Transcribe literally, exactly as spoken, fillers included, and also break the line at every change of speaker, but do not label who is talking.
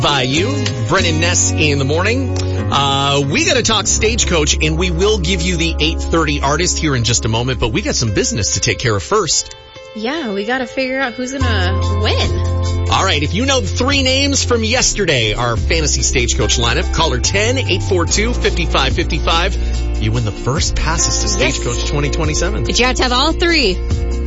By you, Brennan Ness in the morning. Uh, we got to talk Stagecoach, and we will give you the eight thirty artist here in just a moment, but we got some business to take care of first.
Yeah, we got to figure out who's going to win.
All right, if you know three names from yesterday, our fantasy Stagecoach lineup, caller ten, eight four two, five five five five. You win the first passes to Stagecoach yes. twenty twenty-seven.
But you have to have all three.